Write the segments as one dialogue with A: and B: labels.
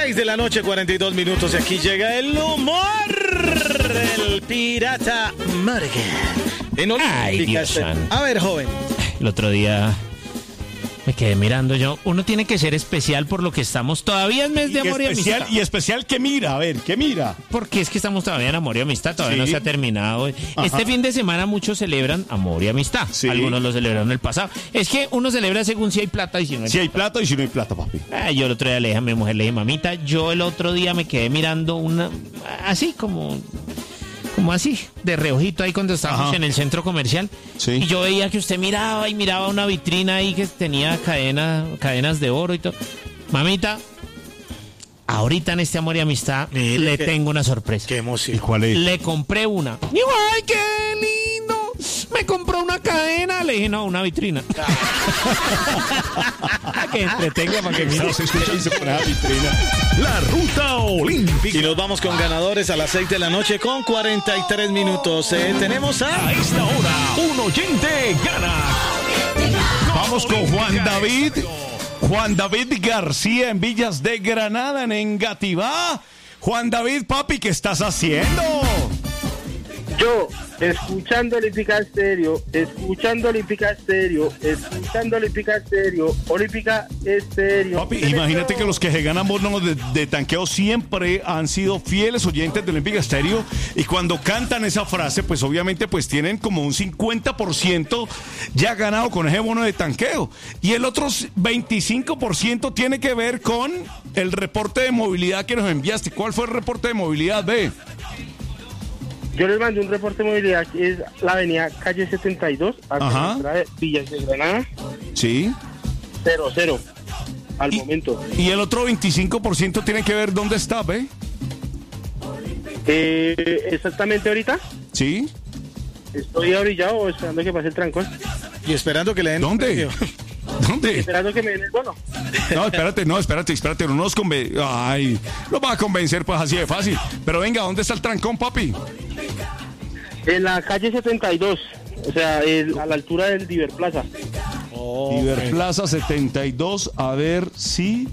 A: 6 de la noche, 42 minutos. Y aquí llega el humor del pirata Morgan. En Olímpicas. A ver, joven.
B: El otro día me quedé mirando yo. Uno tiene que ser especial por lo que estamos todavía en mes de amor y amistad.
C: Y especial que mira, a ver, ¿qué mira?
B: Porque es que estamos todavía en amor y amistad, todavía no se ha terminado.
C: Ajá.
B: Este fin de semana muchos celebran amor y amistad.
C: Sí.
B: Algunos lo celebraron el pasado. Es que uno celebra según si hay plata y si no hay
C: Si hay plata y si no hay plata, papi.
B: Yo el otro día le dije a mi mujer, le dije, mamita, yo el otro día me quedé mirando una, así como así, de reojito ahí cuando estábamos en el centro comercial.
C: Sí.
B: Y yo veía que usted miraba y miraba una vitrina ahí que tenía cadenas de oro y todo. Mamita, ahorita en este amor y amistad le tengo una sorpresa.
A: Qué emoción.
C: ¿Y cuál es?
B: Le compré una. Y digo, ¡ay, qué lindo! Me compró una cadena. Le dije, no, una vitrina. Que entretenga para que mire.
C: Se escucha y se pone la vitrina.
D: La ruta olímpica.
A: Y nos vamos con ganadores a las 6 de la noche con 43 minutos. Tenemos
D: A esta hora, un oyente gana.
C: Vamos con Juan David. Juan David García en Villas de Granada, en Engativá. Juan David, papi, ¿qué estás haciendo?
E: Yo, escuchando Olímpica Estéreo, Olímpica Estéreo.
C: Papi, imagínate que los que se ganan bonos de tanqueo siempre han sido fieles oyentes de Olímpica Estéreo y cuando cantan esa frase, pues obviamente pues tienen como un 50% ya ganado con ese bono de tanqueo y el otro 25% tiene que ver con el reporte de movilidad que nos enviaste. ¿Cuál fue el reporte de movilidad, B?
E: Yo les mandé un reporte de movilidad que es la avenida Calle 72, hasta la entrada de Villas de Granada.
C: Sí.
E: 00, al momento.
C: Y el otro 25% tiene que ver dónde está, ¿ve?
E: Exactamente ahorita.
C: Sí.
E: Estoy orillado esperando que pase el trancón.
A: y esperando que le den.
C: ¿Dónde? ¿Dónde?
E: Esperando que me den el bono.
C: No, espérate, no nos convence. Ay, lo va a convencer pues así de fácil. Pero venga, ¿dónde está el trancón, papi?
E: En la calle 72, o sea, a la altura del Diver Plaza.
C: Ciberplaza 72, a ver si...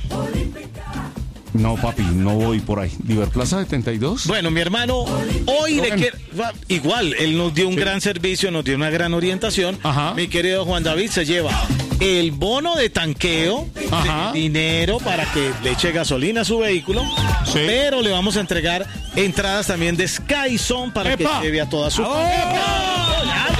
C: No, papi, no voy por ahí. ¿Ciberplaza 72?
A: Bueno, mi hermano, hoy igual, él nos dio un gran servicio, nos dio una gran orientación.
C: Ajá.
A: Mi querido Juan David se lleva el bono de tanqueo, dinero para que le eche gasolina a su vehículo, pero le vamos a entregar entradas también de Sky Zone para que lleve a toda su familia. ¡Ya,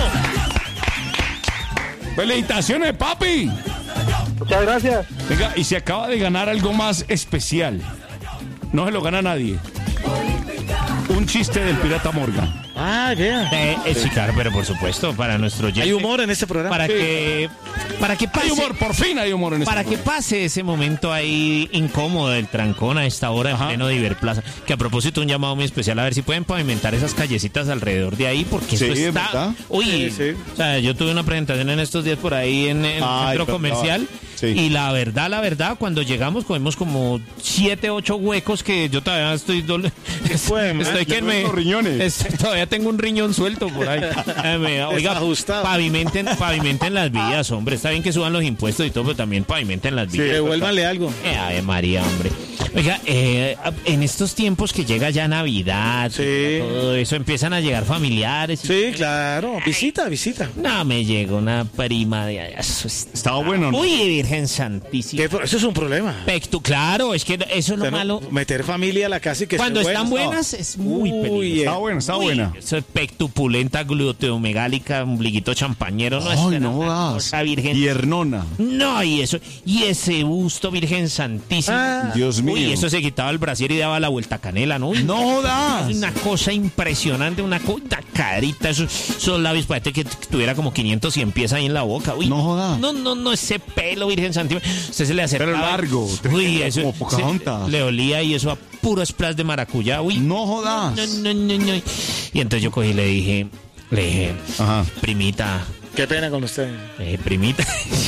A: listo!
C: ¡Felicitaciones, papi!
E: Muchas gracias.
C: Venga, y se acaba de ganar algo más especial. No se lo gana nadie. Un chiste del pirata Morgan.
A: Ah, ya.
B: Sí, claro, pero por supuesto, para nuestro oyente.
A: Hay humor en este programa.
B: Para que pase.
C: Hay humor, por fin hay humor en este
B: Para que pase ese momento ahí incómodo del trancón a esta hora en pleno Diverplaza. Que a propósito, un llamado muy especial a ver si pueden pavimentar esas callecitas alrededor de ahí, porque eso está.
C: ¿Verdad?
B: Uy, o sea, yo tuve una presentación en estos días por ahí en el centro comercial.
C: Sí.
B: Y la verdad, cuando llegamos comimos como 7, 8 huecos que yo todavía estoy estoy que me
C: los riñones.
B: Todavía tengo un riñón suelto por ahí. Oiga, pavimenten las vías, hombre. Está bien que suban los impuestos y todo, pero también pavimenten las vías.
A: Devuélvanle algo.
B: Ave María, hombre. Oiga, en estos tiempos que llega ya Navidad, todo eso, empiezan a llegar familiares.
A: Sí, claro. Visita.
B: No, me llegó una prima de allá.
C: Estaba bueno, ¿no?
B: Uy, Virgen Santísima.
A: Eso es un problema.
B: Claro, es que eso es lo malo.
A: Meter familia a la casa y que
B: Cuando
A: esté
B: están
A: buena.
B: buenas es muy peligroso.
C: Está buena.
B: Eso es pectupulenta, gluteomegálica, ombliguito champañero. No,
C: Ay,
B: es
C: no
B: una
C: das.
B: cosa, Virgen.
C: Piernona.
B: No, y ese busto, Virgen Santísima.
C: Dios mío.
B: Uy, eso se quitaba el brasier y daba la vuelta canela, ¿no? Uy,
C: No das.
B: es una cosa impresionante, una carita, esos labios, parece que tuviera como 500 100 pies ahí en la boca. Uy,
C: No jodas.
B: No, ese pelo, Virgen Santísima. Usted se le acercaba.
C: Pero largo.
B: Uy, eso
C: Como Pocahontas.
B: le olía y eso a puro splash de maracuyá. Uy,
C: No jodas.
B: no. Y entonces yo cogí y le dije,
C: Ajá.
B: primita,
A: Qué pena con usted.
B: Primita.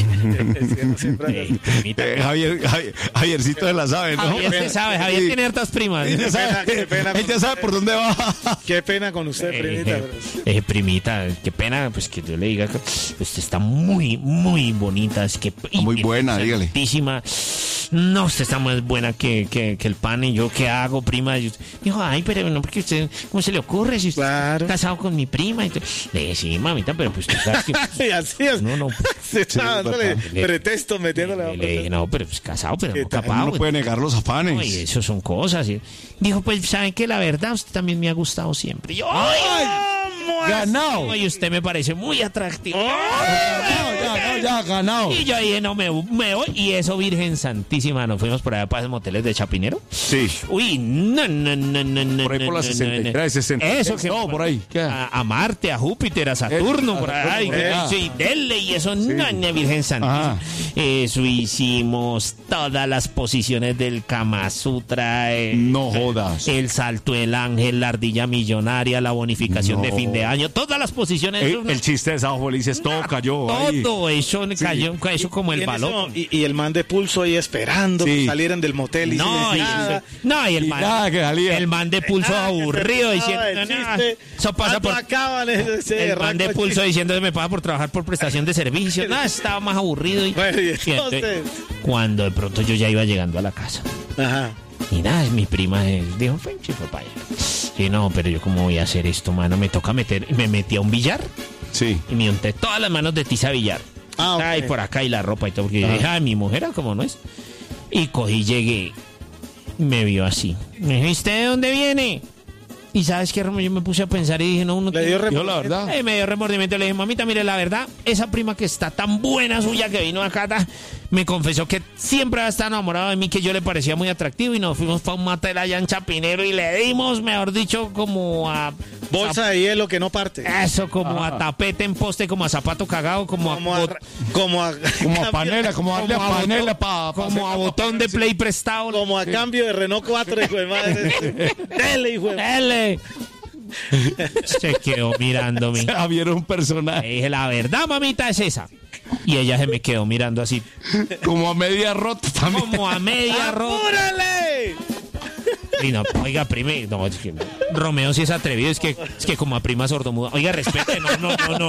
A: Primita.
C: Javiercito de la sabe, ¿no?
B: Javier se sabe, Javier tiene hartas primas.
A: Qué pena
C: Ella sabe por dónde va.
A: Qué pena con usted, primita.
B: Primita, qué pena, pues que yo le diga que usted está muy, muy bonita. Es que,
C: muy buena, dígale.
B: No, usted está más buena que el pan. Y yo, ¿qué hago, prima? Y dijo, ay, pero no, porque usted, ¿cómo se le ocurre? Si usted está casado con mi prima. Le dije, sí, mamita, pero pues tú sabes que...
A: Así es.
B: No.
A: Se está dándole pretexto, metiéndole.
B: Le dije, no, pero pues casado, pero no capaz.
C: No puede negar los afanes.
B: No, y eso son cosas. Dijo, pues, ¿saben qué? La verdad, usted también me ha gustado siempre. Y yo, ¡ay!
C: ¡Ganado!
B: Y usted me parece muy atractivo.
C: Ya, ganado.
B: Y yo dije, no, me voy. Y eso, Virgen Santísima, nos fuimos por allá para los moteles de Chapinero.
C: Sí.
B: Uy, no.
C: Por ahí por la 60.
B: Eso que
C: no, por ahí.
B: A Marte, a Júpiter, a Saturno, por ahí. Sí, dele, y eso, no, Virgen Santísima. Eso hicimos todas las posiciones del Kama Sutra.
C: No jodas.
B: El salto del ángel, la ardilla millonaria, la bonificación de fin de año. Todas las posiciones.
C: El chiste de Sao Felices, todo cayó.
B: Todo eso cayó como el balón.
A: Y el man de pulso ahí esperando que salieran del motel. Y
B: y el man de pulso aburrido diciendo, eso pasa por... El man de pulso diciendo que me paga por trabajar por prestación de servicio. No, estaba más aburrido. Entonces, cuando de pronto yo ya iba llegando a la casa.
A: Ajá.
B: Y nada, mi prima dijo, fue para allá. Y no, pero yo cómo voy a hacer esto, mano, me toca me metí a un billar.
C: Sí.
B: Y me unté todas las manos de tiza billar.
A: Okay.
B: Y por acá y la ropa y todo, porque yo dije, mi mujer, ¿cómo no es? Y cogí, llegué, me vio así. Me dijo, ¿usted de dónde viene? Y ¿sabes qué? Yo me puse a pensar y dije, no, uno
A: le dio
C: remordimiento, la verdad.
B: Me dio remordimiento. Le dije, mamita, mire, la verdad, esa prima que está tan buena suya que vino acá, me confesó que siempre había estado enamorado de mí, que yo le parecía muy atractivo y nos fuimos para un motel allá en Chapinero y le dimos, mejor dicho, como a...
A: Bolsa de hielo que no parte.
B: Eso, como a tapete en poste, como a zapato cagado, como a
C: panela, como a darle a panela
B: como a botón de play prestado.
A: Como a cambio de Renault 4, hijo de madre. Dele, hijo de
B: madre. Se quedó mirándome.
C: Se vieron un personaje.
B: Le dije, la verdad, mamita, es esa. Y ella se me quedó mirando así.
C: Como a media rota también.
B: Como a media rota.
A: ¡Apúrale!
B: Y no, oiga, prime, no, es que Romeo sí es atrevido, es que como a prima sordomuda. Oiga, respete, no.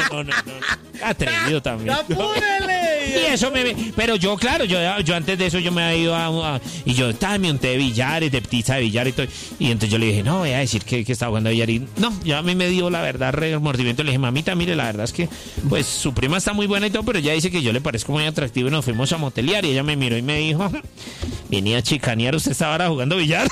B: Atrevido también.
A: ¡Apúrale!
B: Y eso pero yo, claro, yo antes de eso yo me había ido y yo me unté de billares, de tiza de billar y todo. Y entonces yo le dije, no, voy a decir que estaba jugando a billar. Y no, ya a mí me dio la verdad remordimiento. Le dije, mamita, mire, la verdad es que pues su prima está muy buena y todo, pero ella dice que yo le parezco muy atractivo y nos fuimos a motelear. Y ella me miró y me dijo, venía a chicanear, usted estaba ahora jugando billar.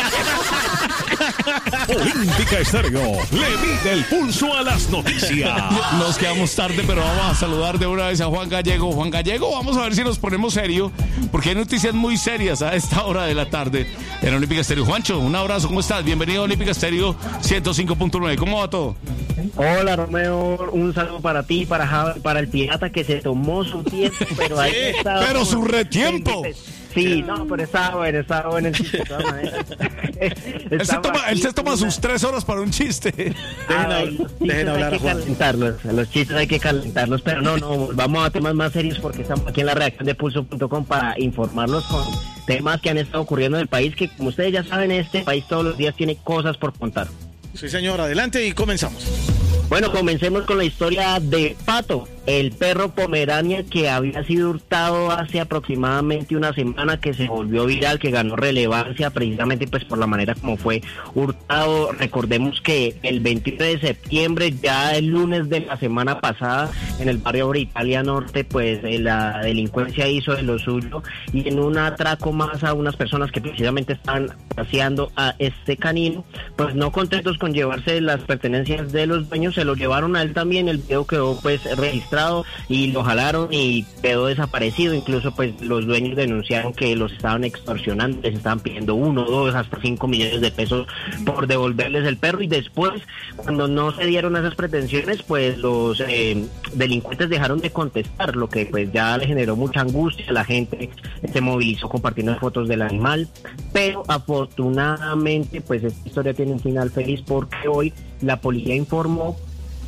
D: Olímpica Estéreo le mide el pulso a las noticias.
C: Nos quedamos tarde, pero vamos a saludar de una vez a Juan Gallego. Juan Gallego, vamos a ver si nos ponemos serio, porque hay noticias muy serias a esta hora de la tarde en Olímpica Estéreo. Juancho, un abrazo, ¿cómo estás? Bienvenido a Olímpica Estéreo 105.9. ¿Cómo va todo?
E: Hola, Romeo, un saludo para ti, para el pirata que se tomó su tiempo, pero ahí está.
C: Pero su retiempo.
E: Sí, no, pero estaba bueno el chiste de todas maneras.
C: Él se toma sus 3 horas para un chiste.
A: Dejen hablar a Juan.
E: Los chistes hay que calentarlos, pero no, vamos a temas más serios porque estamos aquí en la redacción de Pulso.com para informarlos con temas que han estado ocurriendo en el país, que como ustedes ya saben, este país todos los días tiene cosas por contar.
A: Sí, señor, adelante y comenzamos.
E: Bueno, comencemos con la historia de Pato, el perro Pomerania que había sido hurtado hace aproximadamente una semana, que se volvió viral, que ganó relevancia precisamente pues por la manera como fue hurtado. Recordemos que el 29 de septiembre, ya el lunes de la semana pasada, en el barrio Britalia Norte, pues la delincuencia hizo de lo suyo y en un atraco más a unas personas que precisamente estaban paseando a este canino, pues no contentos con llevarse las pertenencias de los dueños, se lo llevaron a él también. El video quedó pues registrado y lo jalaron y quedó desaparecido. Incluso pues los dueños denunciaron que los estaban extorsionando, les estaban pidiendo 1, 2, hasta 5 millones de pesos por devolverles el perro, y después, cuando no se dieron esas pretensiones, pues los delincuentes dejaron de contestar, lo que pues ya le generó mucha angustia. La gente se movilizó compartiendo fotos del animal, pero afortunadamente pues esta historia tiene un final feliz, porque hoy la policía informó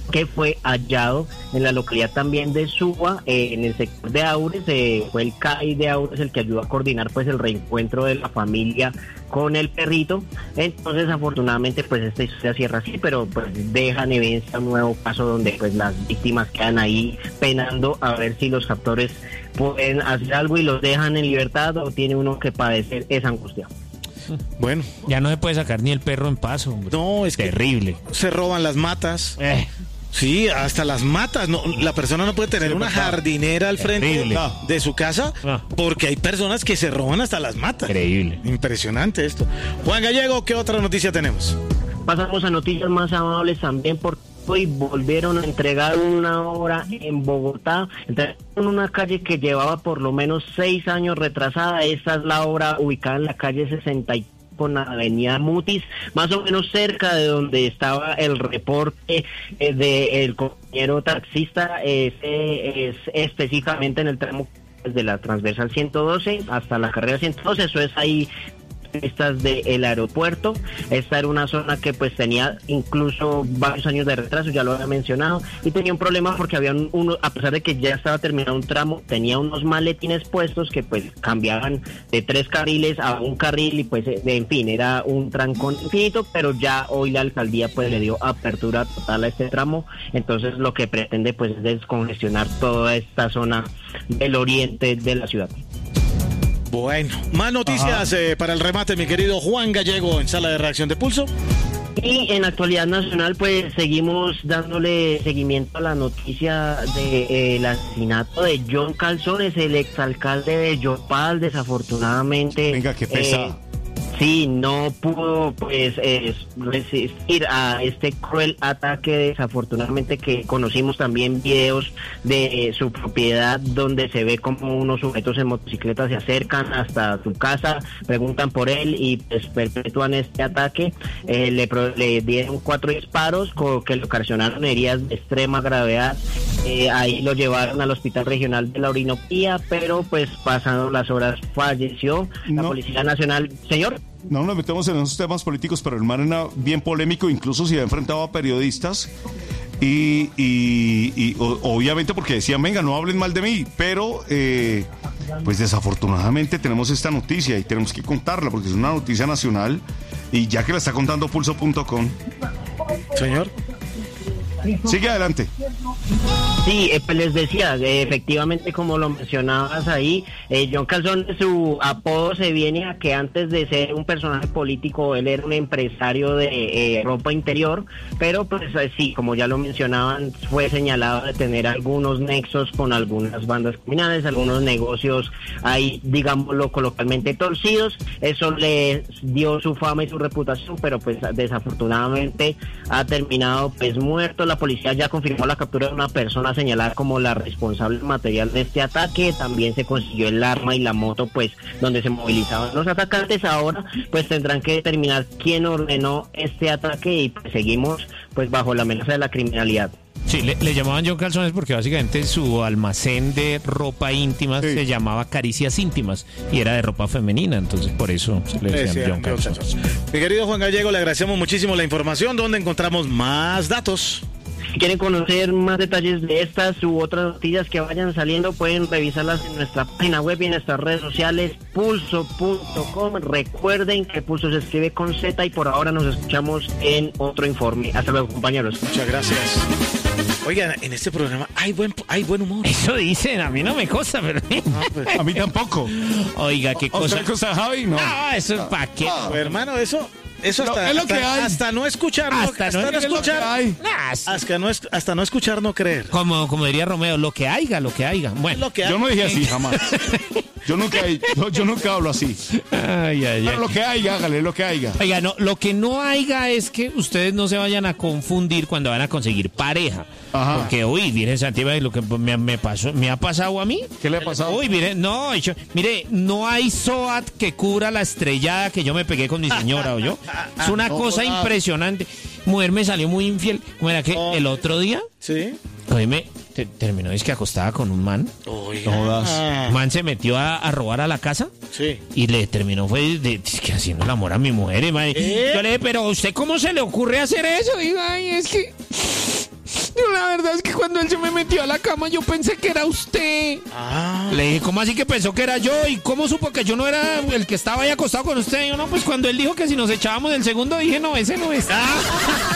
E: que fue hallado en la localidad también de Suba, en el sector de Aures. Fue el CAI de Aures el que ayudó a coordinar pues el reencuentro de la familia con el perrito. Entonces afortunadamente pues esta historia cierra así, pero pues deja en evidencia un nuevo caso donde pues las víctimas quedan ahí penando a ver si los captores pueden hacer algo y los dejan en libertad, o tiene uno que padecer esa angustia.
A: Bueno,
B: ya no se puede sacar ni el perro en paso, hombre.
A: No, es
B: terrible.
A: Se roban las matas. Sí, hasta las matas. No, la persona no puede tener una jardinera al frente de su casa porque hay personas que se roban hasta las matas.
B: Increíble.
A: Impresionante esto. Juan Gallego, ¿qué otra noticia tenemos?
E: Pasamos a noticias más amables también, porque hoy volvieron a entregar una obra en Bogotá, en una calle que llevaba por lo menos 6 años retrasada. Esta es la obra ubicada en la calle 63 con la avenida Mutis, más o menos cerca de donde estaba el reporte del compañero taxista. Es específicamente en el tramo desde la transversal 112 hasta la carrera 112, eso es ahí estas del aeropuerto. Esta era una zona que pues tenía incluso varios años de retraso, ya lo había mencionado, y tenía un problema porque había a pesar de que ya estaba terminado un tramo, tenía unos maletines puestos que pues cambiaban de 3 carriles a 1 carril y pues en fin, era un trancón infinito, pero ya hoy la alcaldía pues le dio apertura total a este tramo. Entonces lo que pretende pues es descongestionar toda esta zona del oriente de la ciudad.
A: Bueno, más noticias para el remate, mi querido Juan Gallego, en Sala de Redacción de Pulso.
E: Y en actualidad nacional, pues seguimos dándole seguimiento a la noticia del asesinato de John Calzones, el exalcalde de Yopal. Desafortunadamente,
C: venga, qué pesado.
E: Sí, no pudo pues resistir a este cruel ataque. Desafortunadamente, que conocimos también videos de su propiedad donde se ve como unos sujetos en motocicleta se acercan hasta su casa, preguntan por él y pues perpetúan este ataque. Le dieron 4 disparos que le ocasionaron heridas de extrema gravedad. Ahí lo llevaron al Hospital Regional de la Orinoquía, pero pues pasando las horas falleció. La Policía Nacional, señor.
C: No nos metemos en esos temas políticos, pero el man era bien polémico, incluso se ha enfrentado a periodistas y obviamente porque decían, venga, no hablen mal de mí, pero pues desafortunadamente tenemos esta noticia y tenemos que contarla porque es una noticia nacional y ya que la está contando Pulso.com.
A: Señor.
C: Sigue adelante.
E: Sí, pues les decía, efectivamente, como lo mencionabas ahí, John Calzones, su apodo se viene a que antes de ser un personaje político, él era un empresario de ropa interior, pero pues sí, como ya lo mencionaban, fue señalado de tener algunos nexos con algunas bandas criminales, algunos negocios ahí, digámoslo coloquialmente, torcidos. Eso le dio su fama y su reputación, pero pues desafortunadamente ha terminado pues muerto. La policía ya confirmó la captura de una persona señalada como la responsable material de este ataque. También se consiguió el arma y la moto pues donde se movilizaban los atacantes. Ahora pues tendrán que determinar quién ordenó este ataque y pues seguimos pues bajo la amenaza de la criminalidad.
B: Sí, le llamaban John Calzones porque básicamente su almacén de ropa íntima se llamaba Caricias Íntimas y era de ropa femenina, entonces por eso se le decían John Calzones.
A: Mi querido Juan Gallego, le agradecemos muchísimo la información. ¿Dónde encontramos más datos?
E: Si quieren conocer más detalles de estas u otras noticias que vayan saliendo, pueden revisarlas en nuestra página web y en nuestras redes sociales, pulso.com. Recuerden que Pulso se escribe con Z y por ahora nos escuchamos en otro informe. Hasta luego, compañeros.
A: Muchas gracias. Oigan, en este programa hay buen humor.
B: Eso dicen, a mí no me cosa, pero...
C: A mí tampoco.
B: Oiga, qué cosa.
C: ¿Otra cosa, Javi? No.
B: No, eso es pa' qué.
A: Hermano, eso hasta,
C: es lo que hay.
A: Hasta no escuchar,
B: hasta no escuchar,
A: hasta no escuchar, no creer.
B: Como diría Romeo, lo que haya. Bueno,
C: yo no dije así jamás. Yo nunca hablo así. Pero lo que haya, hágale, lo que haya.
B: Oiga, no, lo que no haya es que ustedes no se vayan a confundir cuando van a conseguir pareja. Ajá. Porque, Virgen Santísima, lo que me ha pasado a mí.
C: ¿Qué le ha pasado?
B: Virgen, mire, no hay SOAT que cubra la estrellada que yo me pegué con mi señora, ¿oyó? Es una cosa impresionante. Mujer me salió muy infiel. ¿Cómo era que el otro día?
A: Sí.
B: Oíme, terminó, es que acostada con un man.
A: Oiga.
B: Man se metió a robar a la casa.
A: Sí.
B: Y le terminó haciendo el amor a mi mujer. Yo le dije, pero ¿usted cómo se le ocurre hacer eso? Digo, ay, es que... es que cuando él se me metió a la cama yo pensé que era usted. Le dije, ¿cómo así que pensó que era yo? ¿Y cómo supo que yo no era el que estaba ahí acostado con usted? Y yo, no, pues cuando él dijo que si nos echábamos del segundo, dije, no, ese no es.